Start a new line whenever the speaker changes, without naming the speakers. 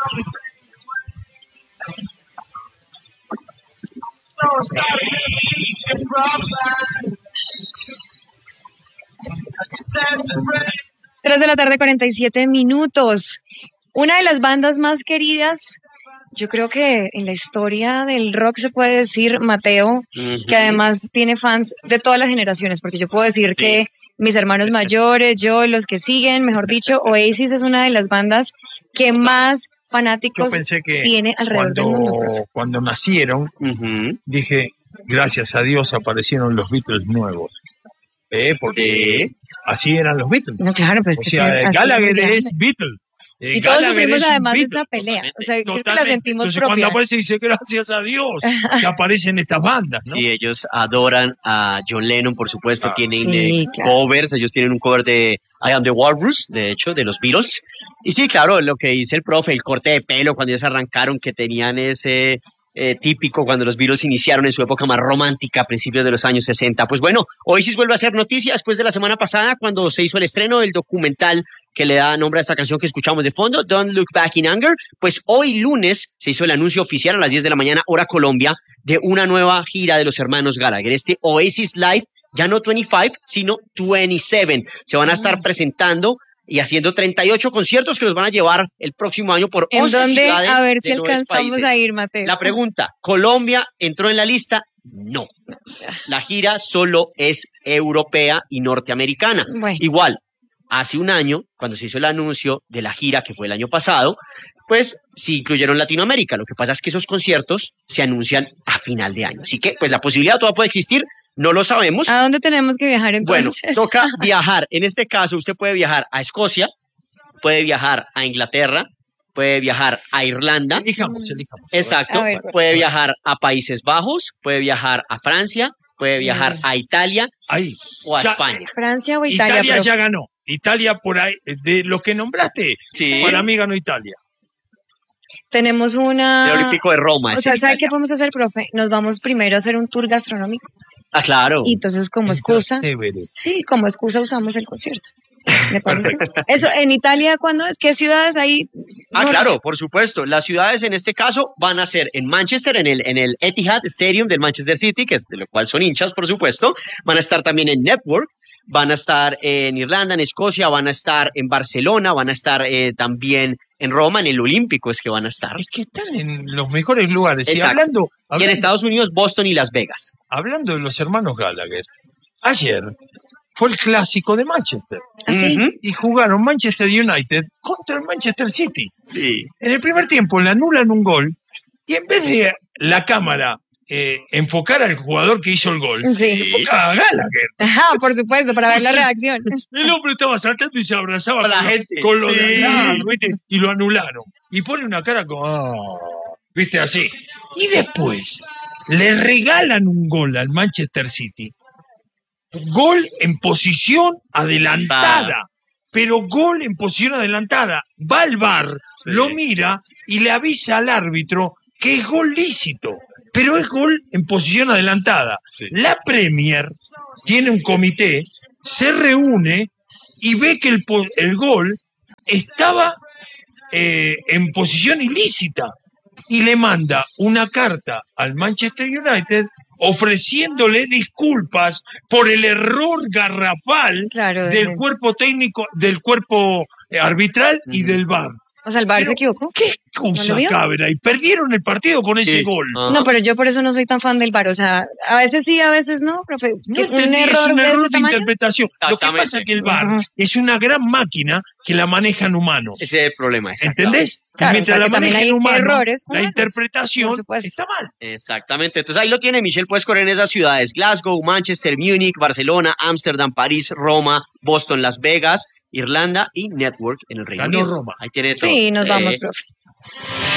Tres de la tarde, 47 minutos. Una de las bandas más queridas, yo creo que en la historia del rock se puede decir, Mateo, que además tiene fans de todas las generaciones, porque yo puedo decir que mis hermanos mayores, yo, los que siguen, mejor dicho, Oasis es una de las bandas que más fanáticos tiene alrededor del mundo.
Cuando nacieron, dije, gracias a Dios aparecieron los Beatles nuevos. Porque así eran los Beatles.
No, claro, pues
o sea, Gallagher es Beatle.
Y todos sufrimos además esa pelea. O sea, creo que la sentimos
Entonces,
propia.
cuando aparece dice, gracias a Dios que aparecen estas bandas, ¿no?
Sí, ellos adoran a John Lennon, por supuesto. Tienen covers. Ellos tienen un cover de I Am the Walrus, de hecho, de los Beatles. Y sí, claro, lo que dice el profe, el corte de pelo cuando ellos arrancaron, que tenían ese típico cuando los Beatles iniciaron en su época más romántica a principios de los años 60. Pues bueno, Oasis vuelve a hacer noticia después de la semana pasada cuando se hizo el estreno del documental que le da nombre a esta canción que escuchamos de fondo, Don't Look Back in Anger. Pues hoy lunes se hizo el anuncio oficial a las 10 de la mañana, hora Colombia, de una nueva gira de los hermanos Gallagher. Este Oasis Live, ya no 25, sino 27. Se van a estar presentando y haciendo 38 conciertos que los van a llevar el próximo año por 11 ciudades.
A ver si
de 9
alcanzamos
países.
a ir, Mateo.
La pregunta, ¿Colombia entró en la lista? No. La gira solo es europea y norteamericana.
Bueno.
Igual, hace un año, cuando se hizo el anuncio de la gira, que fue el año pasado, pues sí incluyeron Latinoamérica. Lo que pasa es que esos conciertos se anuncian a final de año. Así que, pues la posibilidad todavía puede existir. No lo sabemos.
¿A dónde tenemos que viajar entonces?
Bueno, toca viajar. En este caso, usted puede viajar a Escocia, puede viajar a Inglaterra, puede viajar a Irlanda.
Elijamos.
Exacto. Puede viajar a Países Bajos, puede viajar a Francia, puede viajar a Italia o a España.
Francia o Italia.
Italia ya ganó. Italia por ahí, de lo que nombraste, para mí ganó Italia.
Tenemos una...
El Olímpico de Roma.
O sea, ¿sabe qué podemos hacer, profe? Nos vamos primero a hacer un tour gastronómico.
Ah, claro.
Y entonces, como excusa... Sí, como excusa usamos el concierto. ¿Le parece? Eso, en Italia, ¿cuándo es? ¿Qué ciudades hay?
Claro, por supuesto. Las ciudades en este caso van a ser en Manchester, en el Etihad Stadium del Manchester City, que es de lo cual son hinchas, por supuesto. Van a estar también en Network, van a estar en Irlanda, en Escocia, van a estar en Barcelona, van a estar también en Roma, en el Olímpico es que van a estar.
Es que están en los mejores lugares.
Exacto.
Y hablando,
y en Estados Unidos, Boston y Las Vegas.
Hablando de los hermanos Gallagher, ayer fue el clásico de Manchester.
¿Sí?
Y jugaron Manchester United contra el Manchester City.
Sí.
En el primer tiempo le anulan un gol y en vez de la cámara enfocar al jugador que hizo el gol, enfoca a Gallagher.
Ajá, por supuesto, para ver la reacción.
El hombre estaba saltando y se abrazaba
con la gente.
Con lo de allá, ¿viste? Y lo anularon. Y pone una cara como, ¿viste? Así. Y después le regalan un gol al Manchester City. Gol en posición adelantada. Pero gol en posición adelantada. Va al VAR, lo mira y le avisa al árbitro que es gol lícito. Pero es gol en posición adelantada. La Premier tiene un comité, se reúne y ve que el gol estaba en posición ilícita y le manda una carta al Manchester United ofreciéndole disculpas por el error garrafal del cuerpo técnico, del cuerpo arbitral y del VAR.
O sea, el VAR se equivocó.
¿Qué excusa cabe ahí? Perdieron el partido con ese gol.
No, pero yo por eso no soy tan fan del VAR. O sea, a veces sí, a veces no, profe.
Es un error de interpretación. Lo que pasa es que el VAR es una gran máquina que la manejan humanos.
Ese es el problema.
¿Entendés?
Claro,
mientras la manejan humanos, la
humanos,
interpretación está mal.
Exactamente. Entonces ahí lo tiene, Michelle. Puedes correr en esas ciudades: Glasgow, Manchester, Múnich, Barcelona, Ámsterdam, París, Roma, Boston, Las Vegas, Irlanda y Network en el Reino Unido.
Roma.
Ahí tiene todo.
Sí, nos vamos, profe.